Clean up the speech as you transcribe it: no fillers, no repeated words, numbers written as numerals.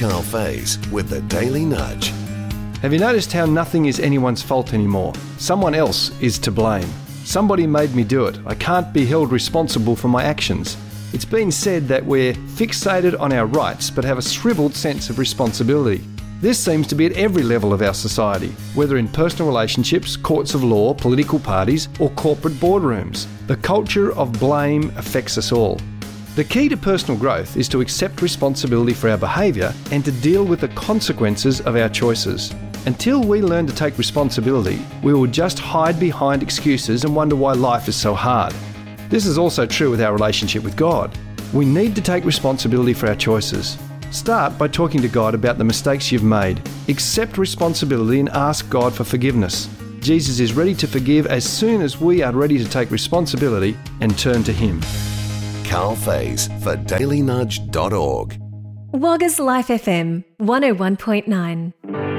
Carl Faze with the Daily Nudge. Have you noticed how nothing is anyone's fault anymore? Someone else is to blame. Somebody made me do it. I can't be held responsible for my actions. It's been said that we're fixated on our rights but have a shriveled sense of responsibility. This seems to be at every level of our society, whether in personal relationships, courts of law, political parties, or corporate boardrooms. The culture of blame affects us all. The key to personal growth is to accept responsibility for our behaviour and to deal with the consequences of our choices. Until we learn to take responsibility, we will just hide behind excuses and wonder why life is so hard. This is also true with our relationship with God. We need to take responsibility for our choices. Start by talking to God about the mistakes you've made. Accept responsibility and ask God for forgiveness. Jesus is ready to forgive as soon as we are ready to take responsibility and turn to Him. Carl Faze for dailynudge.org. Wagga's Life FM 101.9.